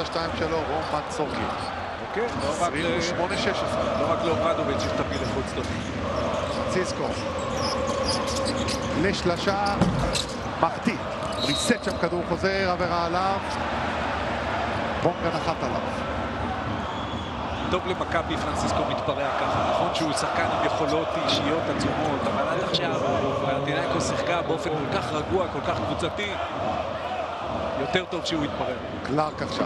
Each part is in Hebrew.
השתיים שלו, רומן סורקין. אוקיי, 28-16. לא רק לאוברדוביץ' יש תמיד לחוץ טוב. פרנציסקו. לשלשה. מחטיא. ריסט שם כדור חוזר, עבירה עליו. בונגה נחת עליו. טוב למכבי, פרנציסקו מתפרע ככה. נכון שהוא שחקן עם יכולות אישיות עצומות, אבל עד עכשיו פנתינייקוס שיחקה באופן כל כך רגוע, כל כך קבוצתי. יותר טוב שהוא יתפרע. קלארק עכשיו.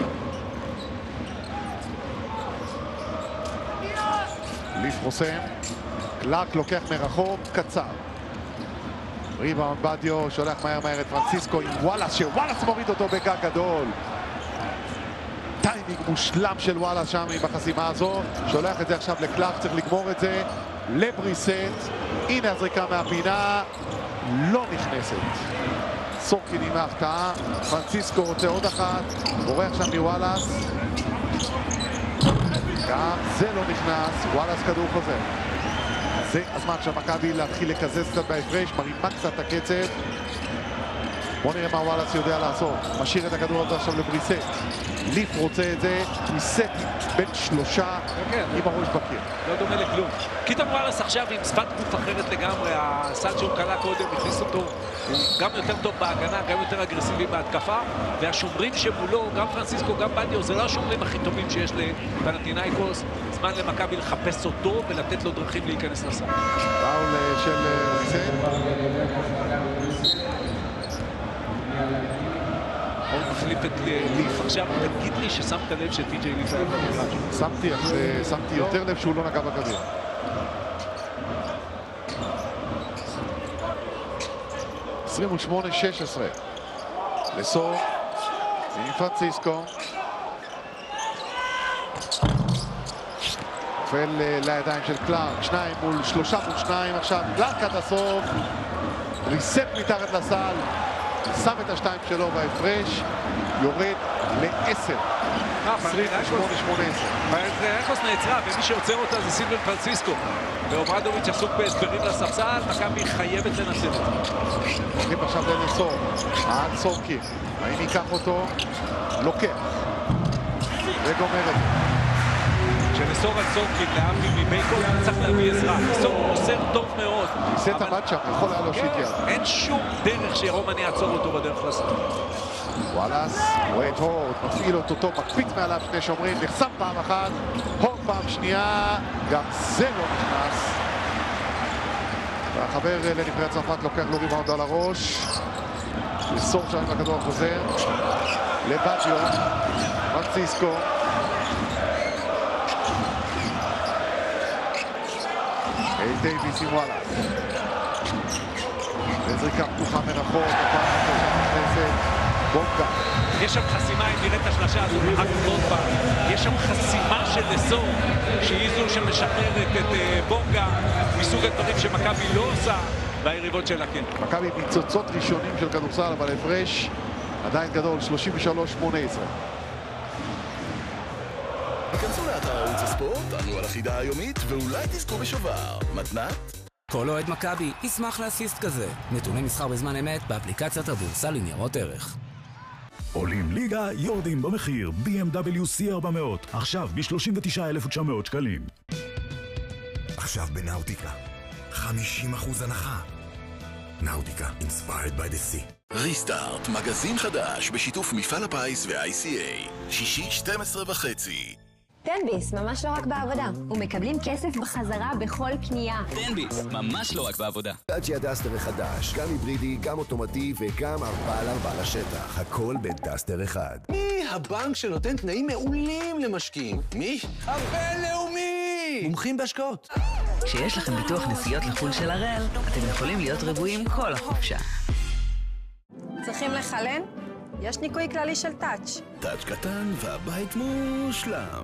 ליף חוסם. קלארק לוקח מרחוק, קצר. ריבאונד בדיו, שולח מהר את פרנציסקו עם וואלאס, שוואלאס מוריד אותו בגג גדול. טיימינג מושלם של וואלאס שם בחסימה הזו. שולח את זה עכשיו לקלארק, צריך לגמור את זה. לבריסט. הנה הזריקה מהפינה. לא נכנסת. סורקין עם ההפתעה. פרנציסקו רוצה עוד אחת. בורח שם מוואלאס. גם זה לא נכנס. וואלאס כדור חוזר. זה הזמן של מכבי להתחיל לקזז קצת בהפרש, מרימה קצת את הקצב. בואו נראה מה וואלאס יודע לעשות. משאיר את הכדור הזה עכשיו לבריסט. ליף רוצה את זה, בריסט בין שלושה עם הראש בקיר. לא דומה לכלום. קיטון וואלאס עכשיו עם שפת גוף אחרת לגמרי. הסל שהוא קלה קודם הכניס אותו גם יותר טוב בהגנה, גם יותר אגרסיבי בהתקפה. והשומרים שמולו, גם פרנציסקו, גם בדיו, זה לא השומרים הכי טובים שיש לפנתינייקוס. זמן למכבי לחפש אותו ולתת לו דרכים להיכנס לסל. פאול של בריסט. עוד מחליף את ליף. עכשיו תגיד לי ששמת לב שטי.ג'יי ליף היה במגרש. שמתי יותר לב שהוא לא נגע בכדור. (28-16) לסור עם פרנציסקו. נופל לידיים של קלארק. 2 מול 3 מול 2 עכשיו. קלארק עד הסוף. ריסט מתחת לסל. שם את השתיים שלו בהפרש, יורד ל-10. 28-18. פנתינייקוס נעצרה, ומי שעוצר אותה זה סילבן פרנציסקו. ואוברדוביץ' עסוק בהסברים לספסל, מכבי חייבת לנצל את זה. הולכים עכשיו לנסור. עד סורקין. האם ייקח אותו? לוקח. וגומר את זה. כשנסור על סורקין להבדיל מבייקון, צריך להביא עזרה. נסור מוסר טוב מאוד. ניסט עמד שם, יכול היה להושיט יד. אין שום דרך שרומן יעצור אותו בדרך לסל. וואלאס, רואה את הורד, מפעיל אותו טוב, מקפיץ מעליו שני שומרים, נחסם פעם אחת, הורד פעם שנייה, גם זה לא נכנס. והחבר לנבחרת צרפת לוקח לו ריבאונד על הראש. לסור שם עם הכדור החוזר. לבדיו, פרנציסקו. דייביס עם וואלאס. וזריקה פתוחה מרחוק, הפעם נכנסת, בונגה. יש שם חסימה, אם נראה את השלשה הזו, עוד פעם. יש שם חסימה של נסור, שהיא זו שמשחררת את בונגה, מסוג הדברים שמכבי לא עושה, והיריבות שלה כן. מכבי ניצוצות ראשונים של כדורסל, אבל הפרש עדיין גדול, 33-18. כנסו לאתר ערוץ הספורט, ענו על החידה היומית, ואולי תזכו בשובר. מתנת? כל אוהד מכבי ישמח לאסיסט כזה. נתוני מסחר בזמן אמת באפליקציית הבורסה לניירות ערך. עולים ליגה, יורדים במחיר. BMW C400, עכשיו ב-39,900 שקלים. עכשיו בנאוטיקה, 50% הנחה. נאוטיקה, inspired by the sea. ריסטארט, מגזין חדש בשיתוף מפעל הפיס ו-ICA. שישי 12:30. תן ביס, ממש לא רק בעבודה. ומקבלים כסף בחזרה בכל קנייה. תן ביס, ממש לא רק בעבודה. דאצ'יה דסטר החדש, גם היברידי, גם אוטומטי וגם 4x4 לשטח. הכל בדסטר אחד. מי הבנק שנותן תנאים מעולים למשקיעים? מי? הבינלאומי! מומחים בהשקעות. כשיש לכם ביטוח נסיעות לחו"ל של הראל, אתם יכולים להיות רגועים כל החופשה. צריכים לחלן? יש ניקוי כללי של טאץ'. טאץ' קטן והבית מושלם.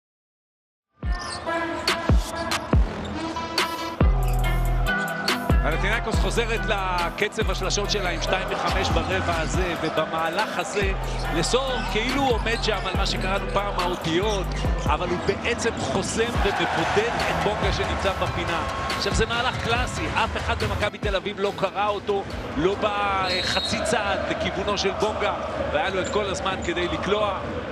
פנתינייקוס חוזרת לקצב השלשות שלה עם 2-5 ברבע הזה, ובמהלך הזה לסור כאילו עומד שם על מה שקראנו פעם האותיות, אבל הוא בעצם חוסם ומבודד את בונגה שנמצא בפינה. עכשיו זה מהלך קלאסי, אף אחד במכבי תל אביב לא קרא אותו, לא בא חצי צעד לכיוונו של בונגה, והיה לו את כל הזמן כדי לקלוע.